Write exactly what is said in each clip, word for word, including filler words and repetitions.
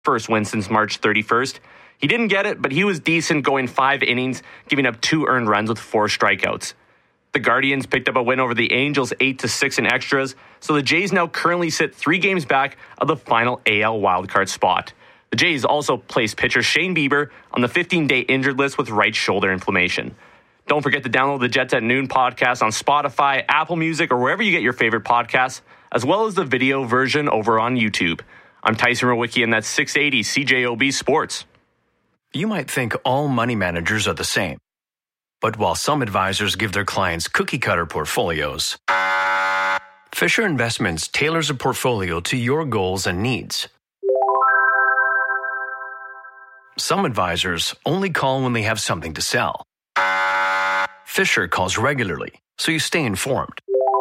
first win since March thirty-first. He didn't get it, but he was decent, going five innings, giving up two earned runs with four strikeouts. The Guardians picked up a win over the Angels eight to six in extras, so the Jays now currently sit three games back of the final A L wildcard spot. The Jays also placed pitcher Shane Bieber on the fifteen-day injured list with right shoulder inflammation. Don't forget to download the Jets at Noon podcast on Spotify, Apple Music, or wherever you get your favorite podcasts, as well as the video version over on YouTube. I'm Tyson Rowicki, and that's six eighty C J O B Sports. You might think all money managers are the same. But while some advisors give their clients cookie-cutter portfolios, Fisher Investments tailors a portfolio to your goals and needs. Some advisors only call when they have something to sell. Fisher calls regularly, so you stay informed.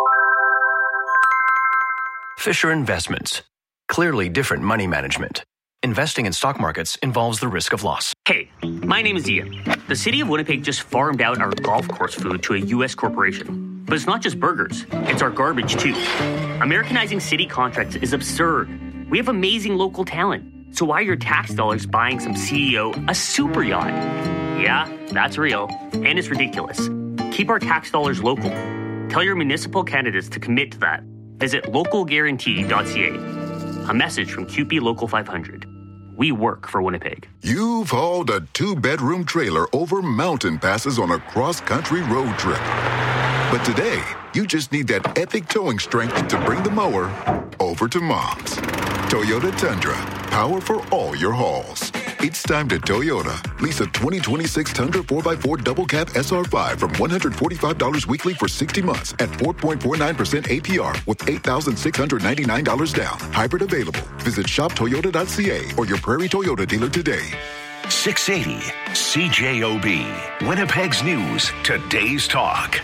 Fisher Investments. Clearly different money management. Investing in stock markets involves the risk of loss. Hey, my name is Ian. The city of Winnipeg just farmed out our golf course food to a U S corporation. But it's not just burgers, it's our garbage too. Americanizing city contracts is absurd. We have amazing local talent. So why are your tax dollars buying some C E O a super yacht? Yeah, that's real, and it's ridiculous. Keep our tax dollars local. Tell your municipal candidates to commit to that. Visit local guarantee dot c a. A message from C U P E Local five hundred. We work for Winnipeg. You've hauled a two-bedroom trailer over mountain passes on a cross-country road trip. But today, you just need that epic towing strength to bring the mower over to Mom's. Toyota Tundra. Power for all your hauls. It's time to Toyota. Lease a twenty twenty-six Tundra four by four Double Cab S R five from one hundred forty-five dollars weekly for sixty months at four point four nine percent A P R with eight thousand six hundred ninety-nine dollars down. Hybrid available. Visit shop toyota dot c a or your Prairie Toyota dealer today. six eighty C J O B. Winnipeg's News. Today's Talk.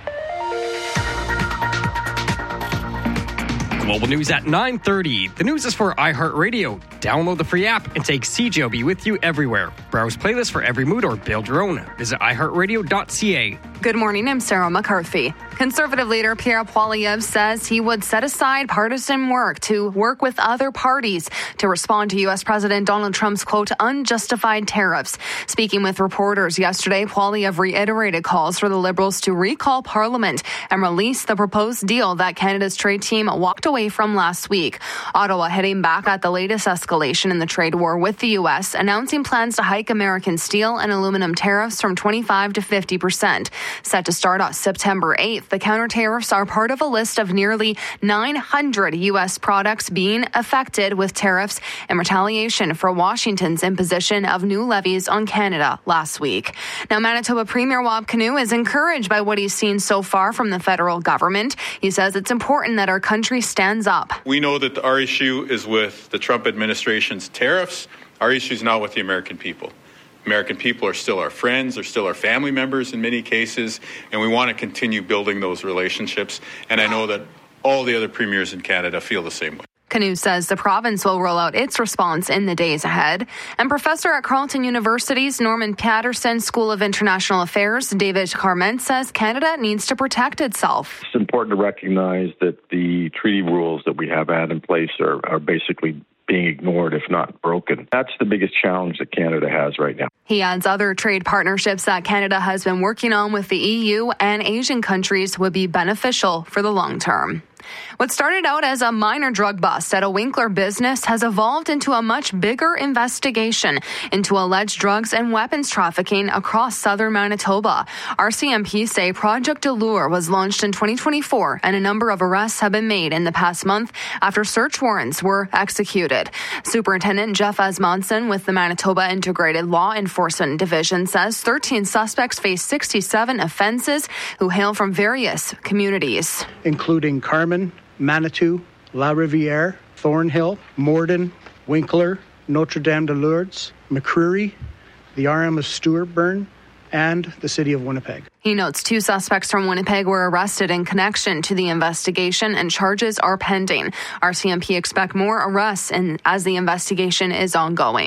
Global News at nine thirty. The news is for iHeartRadio. Download the free app and take C J O B with you everywhere. Browse playlists for every mood or build your own. Visit i heart radio dot c a. Good morning, I'm Sarah McCarthy. Conservative leader Pierre Poilievre says he would set aside partisan work to work with other parties to respond to U S. President Donald Trump's, quote, unjustified tariffs. Speaking with reporters yesterday, Poilievre reiterated calls for the Liberals to recall Parliament and release the proposed deal that Canada's trade team walked away from last week. Ottawa hitting back at the latest escalation in the trade war with the U S, announcing plans to hike American steel and aluminum tariffs from twenty-five to fifty percent. Set to start on September eighth, the counter tariffs are part of a list of nearly nine hundred U S products being affected with tariffs in retaliation for Washington's imposition of new levies on Canada last week. Now, Manitoba Premier Wab Kinew is encouraged by what he's seen so far from the federal government. He says it's important that our country stands up. We know that our issue is with the Trump administration's tariffs. Our issue is not with the American people. American people are still our friends, they're still our family members in many cases, and we want to continue building those relationships. And I know that all the other premiers in Canada feel the same way. Kinew says the province will roll out its response in the days ahead. And professor at Carleton University's Norman Patterson School of International Affairs, David Carment, says Canada needs to protect itself. It's important to recognize that the treaty rules that we have had in place are, are basically being ignored, if not broken. That's the biggest challenge that Canada has right now. He adds other trade partnerships that Canada has been working on with the E U and Asian countries would be beneficial for the long term. What started out as a minor drug bust at a Winkler business has evolved into a much bigger investigation into alleged drugs and weapons trafficking across southern Manitoba. R C M P say Project Allure was launched in twenty twenty-four, and a number of arrests have been made in the past month after search warrants were executed. Superintendent Jeff Asmonson with the Manitoba Integrated Law Enforcement Division says thirteen suspects face sixty-seven offenses who hail from various communities, including Carmen, Manitou, La Riviere, Thornhill, Morden, Winkler, Notre Dame de Lourdes, McCreary, the R M of Stewartburn, and the city of Winnipeg. He notes two suspects from Winnipeg were arrested in connection to the investigation and charges are pending. R C M P expect more arrests in, as the investigation is ongoing.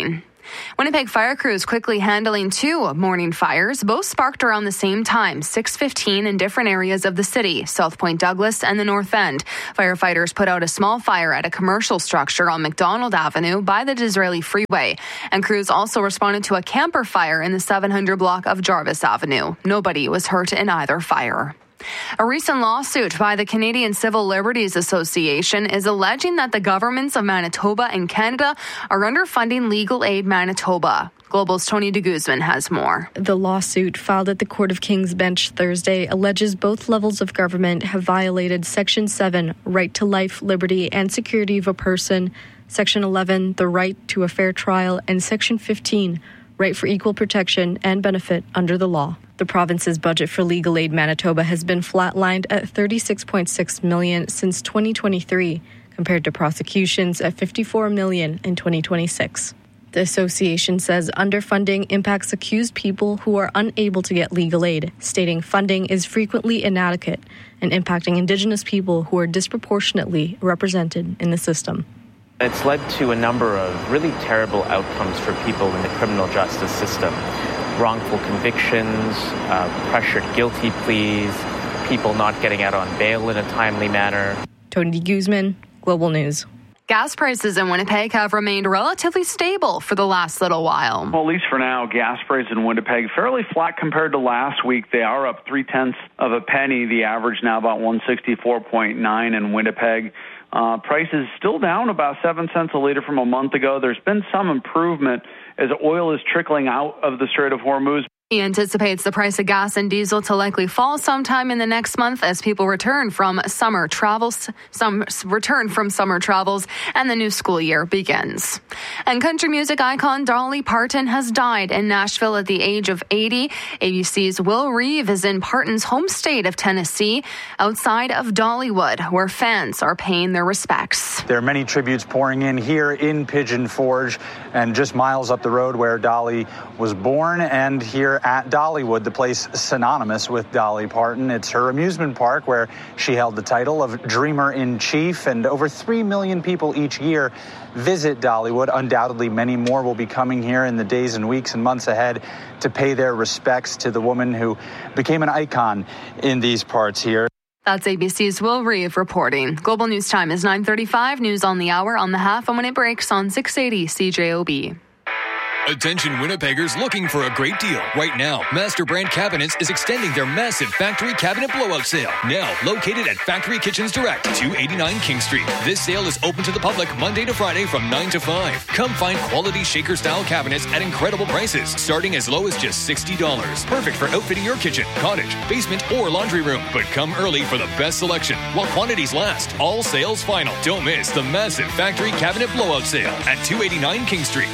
Winnipeg fire crews quickly handling two morning fires, both sparked around the same time, six fifteen in different areas of the city, South Point Douglas and the North End. Firefighters put out a small fire at a commercial structure on McDonald Avenue by the Disraeli Freeway. And crews also responded to a camper fire in the seven hundred block of Jarvis Avenue. Nobody was hurt in either fire. A recent lawsuit by the Canadian Civil Liberties Association is alleging that the governments of Manitoba and Canada are underfunding Legal Aid Manitoba. Global's Tony de Guzman has more. The lawsuit filed at the Court of King's Bench Thursday alleges both levels of government have violated Section seven, right to life, liberty, and security of a person, Section eleven, the right to a fair trial, and Section fifteen, right for equal protection and benefit under the law. The province's budget for Legal Aid Manitoba has been flatlined at thirty-six point six million dollars since twenty twenty-three, compared to prosecutions at fifty-four million dollars in twenty twenty-six. The association says underfunding impacts accused people who are unable to get legal aid, stating funding is frequently inadequate and impacting Indigenous people who are disproportionately represented in the system. It's led to a number of really terrible outcomes for people in the criminal justice system. Wrongful convictions, uh, pressured guilty pleas, people not getting out on bail in a timely manner. Tony Guzman, Global News. Gas prices in Winnipeg have remained relatively stable for the last little while. Well, at least for now, gas prices in Winnipeg fairly flat compared to last week. They are up three-tenths of a penny. The average now about one sixty-four point nine in Winnipeg. Uh, prices still down about seven cents a liter from a month ago. There's been some improvement as oil is trickling out of the Strait of Hormuz. He anticipates the price of gas and diesel to likely fall sometime in the next month as people return from summer travels, some return from summer travels, and the new school year begins. And country music icon Dolly Parton has died in Nashville at the age of eighty. A B C's Will Reeve is in Parton's home state of Tennessee, outside of Dollywood, where fans are paying their respects. There are many tributes pouring in here in Pigeon Forge, and just miles up the road where Dolly was born, and here at Dollywood, the place synonymous with Dolly Parton. It's her amusement park where she held the title of Dreamer-in-Chief, and over three million people each year visit Dollywood. Undoubtedly, many more will be coming here in the days and weeks and months ahead to pay their respects to the woman who became an icon in these parts here. That's A B C's Will Reeve reporting. Global News Time is nine thirty-five. News on the hour on the half and when it breaks on six eighty C J O B. Attention Winnipeggers looking for a great deal. Right now, Master Brand Cabinets is extending their massive factory cabinet blowout sale. Now located at Factory Kitchens Direct, two eighty-nine King Street. This sale is open to the public Monday to Friday from nine to five. Come find quality shaker-style cabinets at incredible prices, starting as low as just sixty dollars. Perfect for outfitting your kitchen, cottage, basement, or laundry room. But come early for the best selection while quantities last. All sales final. Don't miss the massive factory cabinet blowout sale at two eighty-nine King Street.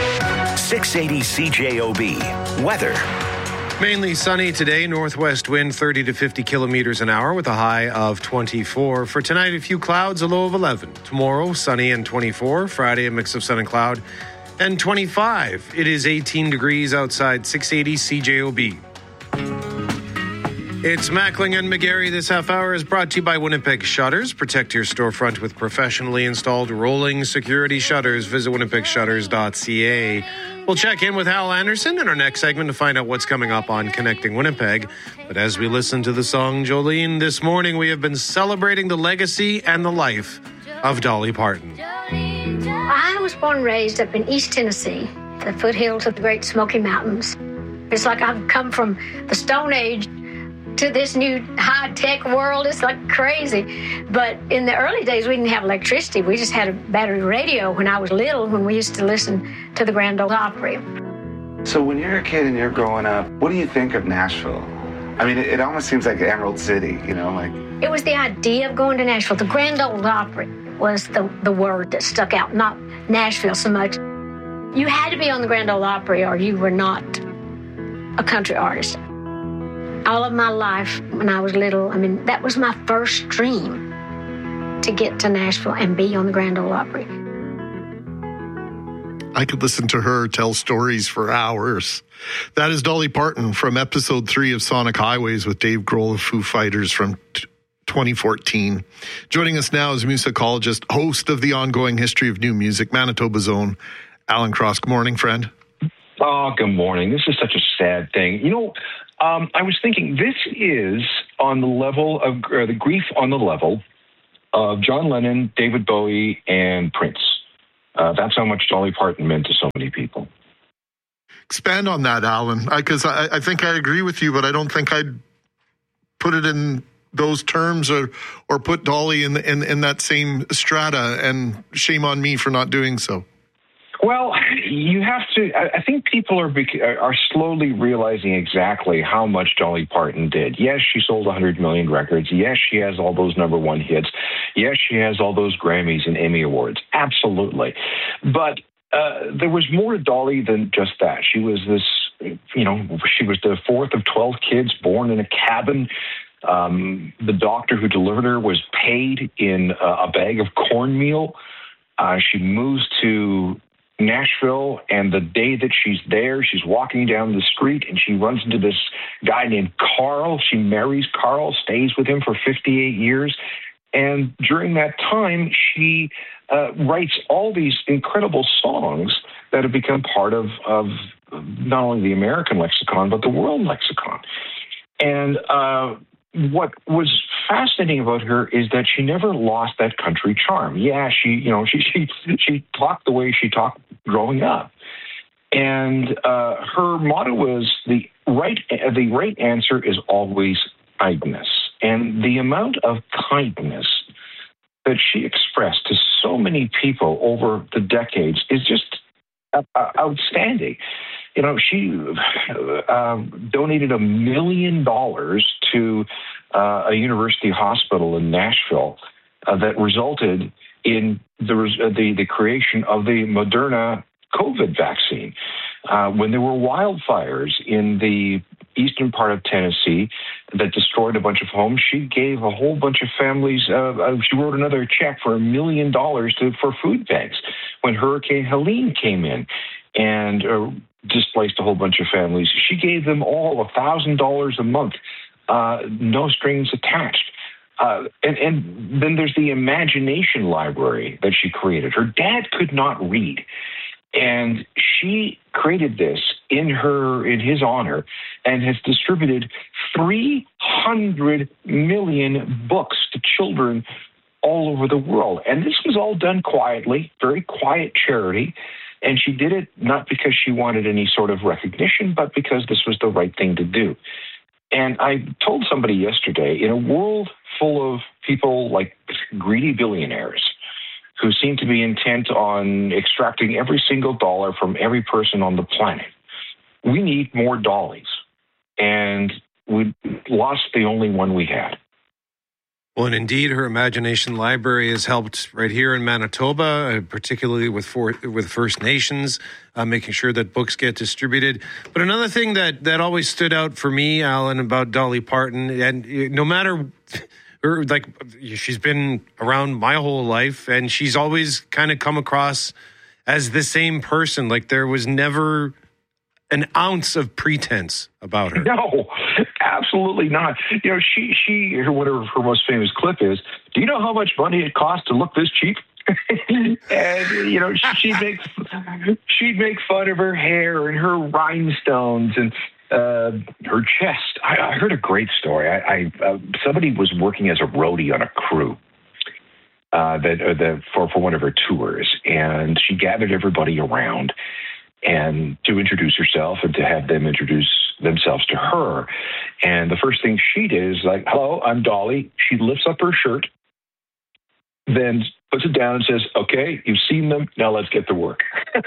six eighty C J O B. Weather. Mainly sunny today. Northwest wind thirty to fifty kilometers an hour with a high of twenty-four. For tonight, a few clouds, a low of eleven. Tomorrow, sunny and twenty-four. Friday, a mix of sun and cloud and twenty-five. It is eighteen degrees outside. six eighty C J O B. It's Mackling and McGarry. This half hour is brought to you by Winnipeg Shutters. Protect your storefront with professionally installed rolling security shutters. Visit winnipeg shutters dot c a. We'll check in with Hal Anderson in our next segment to find out what's coming up on Connecting Winnipeg. But as we listen to the song Jolene this morning, we have been celebrating the legacy and the life of Dolly Parton. I was born and raised up in East Tennessee, the foothills of the Great Smoky Mountains. It's like I've come from the Stone Age to this new high-tech world. It's like crazy. But in the early days, we didn't have electricity. We just had a battery radio when I was little, when we used to listen to the Grand Ole Opry. So when you're a kid and you're growing up, what do you think of Nashville? I mean, it, it almost seems like Emerald City, you know, like... It was the idea of going to Nashville. The Grand Ole Opry was the, the word that stuck out, not Nashville so much. You had to be on the Grand Ole Opry or you were not a country artist. All of my life, when I was little, I mean, that was my first dream, to get to Nashville and be on the Grand Ole Opry. I could listen to her tell stories for hours. That is Dolly Parton from episode three of Sonic Highways with Dave Grohl of Foo Fighters from t- twenty fourteen. Joining us now is musicologist, host of the ongoing History of New Music, Manitoba's own Alan Cross, good morning, friend. Oh, good morning. This is such a sad thing. You know, um, I was thinking this is on the level of uh, the grief on the level of John Lennon, David Bowie, and Prince. Uh, that's how much Dolly Parton meant to so many people. Expand on that, Alan, because I, I, I think I agree with you, but I don't think I'd put it in those terms or or put Dolly in, in, in that same strata, and shame on me for not doing so. Well, you have to. I think people are are slowly realizing exactly how much Dolly Parton did. Yes, she sold one hundred million records. Yes, she has all those number one hits. Yes, she has all those Grammys and Emmy Awards. Absolutely. But uh, there was more to Dolly than just that. She was this, you know, she was the fourth of twelve kids born in a cabin. Um, the doctor who delivered her was paid in a bag of cornmeal. Uh, she moves to Nashville, and the day that she's there, she's walking down the street and she runs into this guy named Carl. She marries Carl, stays with him for fifty-eight years. And during that time, she uh, writes all these incredible songs that have become part of, of not only the American lexicon, but the world lexicon. And uh, what was fascinating about her is that she never lost that country charm. Yeah, she, you know, she she she talked the way she talked growing up, and uh, her motto was the right the right answer is always kindness, and the amount of kindness that she expressed to so many people over the decades is just uh, outstanding. You know, she uh, donated a million dollars to uh, a university hospital in Nashville uh, that resulted in the, uh, the the creation of the Moderna COVID vaccine. Uh, when there were wildfires in the eastern part of Tennessee that destroyed a bunch of homes, she gave a whole bunch of families, uh, uh, she wrote another check for a million dollars to for food banks. When Hurricane Helene came in and uh, displaced a whole bunch of families, she gave them all one thousand dollars a month, uh, no strings attached. Uh, and, and then there's the imagination library that she created. Her dad could not read, and she created this in her in his honor and has distributed three hundred million books to children all over the world. And this was all done quietly, very quiet charity. And she did it not because she wanted any sort of recognition, but because this was the right thing to do. And I told somebody yesterday, in a world full of people like greedy billionaires who seem to be intent on extracting every single dollar from every person on the planet, we need more Dollys. And we lost the only one we had. Well, and indeed, her Imagination Library has helped right here in Manitoba, uh, particularly with for, with First Nations, uh, making sure that books get distributed. But another thing that, that always stood out for me, Alan, about Dolly Parton, and no matter, her, like, she's been around my whole life, and she's always kind of come across as the same person. Like, there was never an ounce of pretense about her. No, absolutely not. You know, she, she, whatever her most famous clip is, do you know how much money it costs to look this cheap? And, you know, she'd make, she'd make fun of her hair and her rhinestones and uh, her chest. I, I heard a great story. I, I uh, somebody was working as a roadie on a crew uh, that, uh, the, for, for one of her tours, and she gathered everybody around and to introduce herself and to have them introduce themselves to her. And the first thing she did is like, hello, I'm Dolly. She lifts up her shirt, then puts it down and says, okay, you've seen them. Now let's get to work.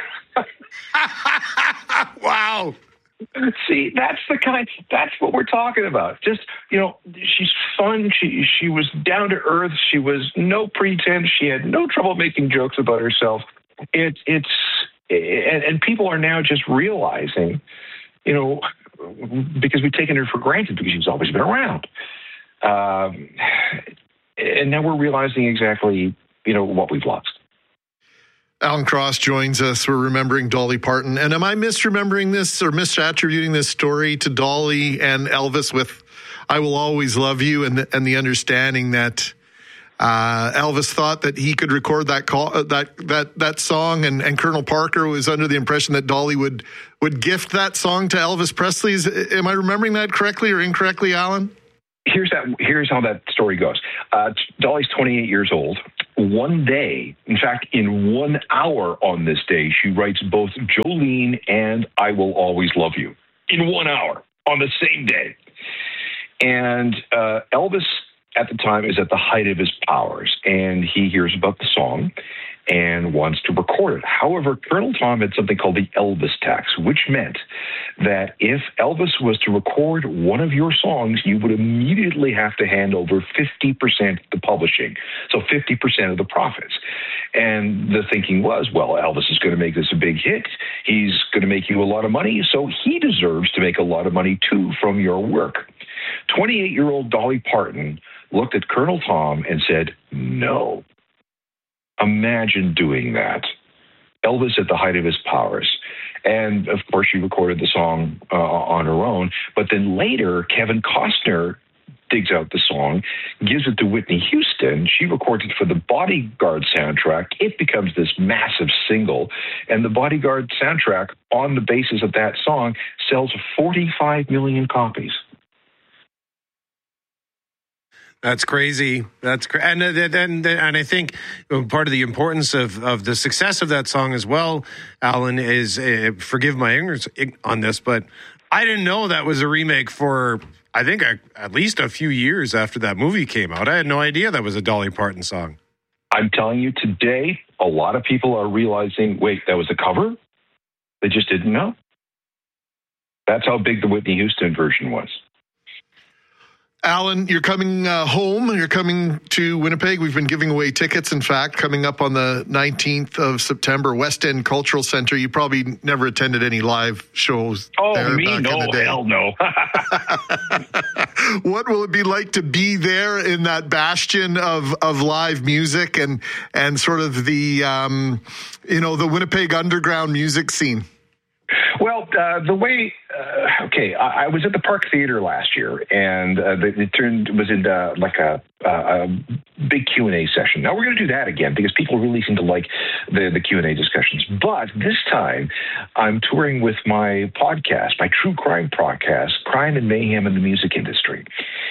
Wow. See, that's the kind, that's what we're talking about. Just, you know, she's fun. She, she was down to earth. She was no pretense. She had no trouble making jokes about herself. It, it's, And, and people are now just realizing, you know, because we've taken her for granted because she's always been around. Um, and now we're realizing exactly, you know, what we've lost. Alan Cross joins us. We're remembering Dolly Parton. And am I misremembering this or misattributing this story to Dolly and Elvis with I Will Always Love You, and the, and the understanding that Uh, Elvis thought that he could record that call, uh, that that that song, and, and Colonel Parker was under the impression that Dolly would would gift that song to Elvis Presley. Is, am I remembering that correctly or incorrectly, Alan? Here's that. Here's how that story goes. Uh, Dolly's twenty-eight years old. One day, in fact, in one hour on this day, she writes both Jolene and I Will Always Love You in one hour on the same day. And uh, Elvis at the time is at the height of his powers, and he hears about the song and wants to record it. However, Colonel Tom had something called the Elvis tax, which meant that if Elvis was to record one of your songs, you would immediately have to hand over fifty percent of the publishing, so fifty percent of the profits. And the thinking was, well, Elvis is going to make this a big hit. He's going to make you a lot of money, so he deserves to make a lot of money, too, from your work. twenty-eight-year-old Dolly Parton looked at Colonel Tom and said, no. Imagine doing that. Elvis at the height of his powers. And, of course, she recorded the song uh, on her own. But then later, Kevin Costner digs out the song, gives it to Whitney Houston. She records it for the Bodyguard soundtrack. It becomes this massive single. And the Bodyguard soundtrack, on the basis of that song, sells forty-five million copies. That's crazy. That's cra- and, and and and I think part of the importance of, of the success of that song as well, Alan, is uh, forgive my ignorance on this, but I didn't know that was a remake for I think a, at least a few years after that movie came out. I had no idea that was a Dolly Parton song. I'm telling you, today a lot of people are realizing, wait, that was a cover? They just didn't know. That's how big the Whitney Houston version was. Alan, you're coming uh, home. You're coming to Winnipeg. We've been giving away tickets, in fact, coming up on the nineteenth of September, West End Cultural Center. You probably never attended any live shows oh, there me? back No, in the day. hell no. What will it be like to be there in that bastion of, of live music and and sort of the, um, you know, the Winnipeg underground music scene? Well, uh, the way, uh, okay, I, I was at the Park Theater last year, and uh, the, it turned was in uh, like a, a big Q and A session. Now we're going to do that again because people really seem to like the, the Q and A discussions. But this time, I'm touring with my podcast, my true crime podcast, Crime and Mayhem in the Music Industry.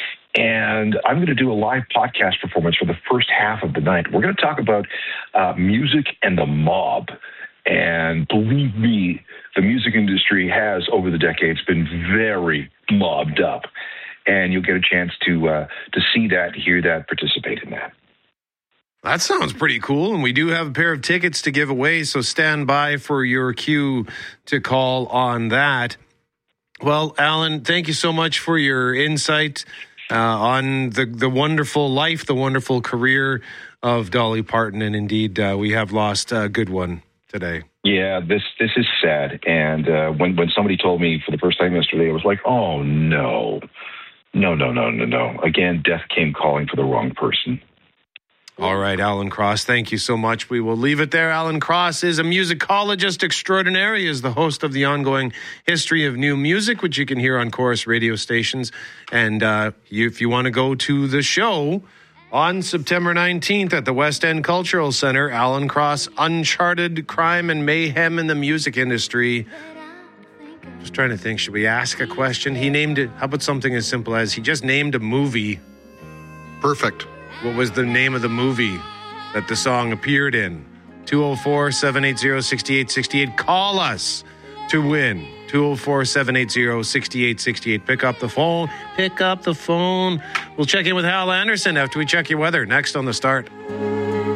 And I'm going to do a live podcast performance for the first half of the night. We're going to talk about uh, music and the mob. And believe me, the music industry has, over the decades, been very mobbed up. And you'll get a chance to uh, to see that, hear that, participate in that. That sounds pretty cool. And we do have a pair of tickets to give away, so stand by for your cue to call on that. Well, Alan, thank you so much for your insight uh, on the, the wonderful life, the wonderful career of Dolly Parton. And indeed, uh, we have lost a good one today. Yeah, this this is sad. And uh, when, when somebody told me for the first time yesterday, I was like, oh, no. No, no, no, no, no. Again, death came calling for the wrong person. All right, Alan Cross, thank you so much. We will leave it there. Alan Cross is a musicologist extraordinaire. He is the host of the ongoing History of New Music, which you can hear on Chorus radio stations. And uh, you, if you want to go to the show on September nineteenth at the West End Cultural Center, Alan Cross, Uncharted Crime and Mayhem in the Music Industry. Just trying to think, should we ask a question? He named it, how about something as simple as he just named a movie. Perfect. What was the name of the movie that the song appeared in? two oh four, seven eight zero, six eight six eight. Call us to win. two oh four, seven eight zero, six eight six eight. Pick up the phone. Pick up the phone. We'll check in with Hal Anderson after we check your weather. Next on The Start.